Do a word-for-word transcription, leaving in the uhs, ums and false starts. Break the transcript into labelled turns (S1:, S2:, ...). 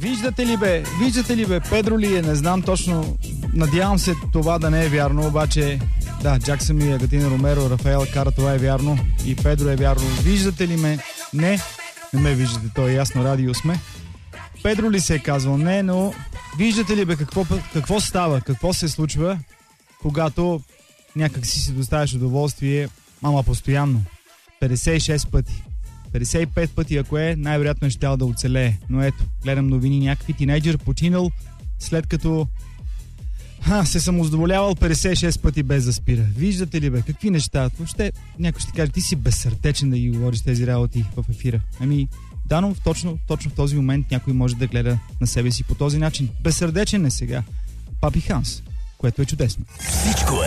S1: Виждате ли бе, виждате ли бе, Педро ли е, не знам точно, надявам се това да не е вярно, обаче да, Джаксън и Агатина Ромеро, Рафаел Кара, това е вярно и Педро е вярно. Виждате ли ме? Не, не ме виждате, то е ясно, радио сме. Педро ли се е казвал? Не, но виждате ли бе какво, какво става, какво се случва, когато някак си си доставяш удоволствие, ама постоянно. петдесет и шест пъти. петдесет и пет пъти, ако е, най-вероятно е щял да оцелее. Но ето, гледам новини, някакви тинейджър починал, след като ха, се самоздоволявал петдесет и шест пъти без да спира. Виждате ли бе, какви неща? Въобще, някой ще каже, ти си безсърдечен да ги говориш тези работи в ефира. Ами, да, но точно, точно в този момент някой може да гледа на себе си по този начин. Безсърдечен е сега. Папи Ханс, което е чудесно.
S2: Всичко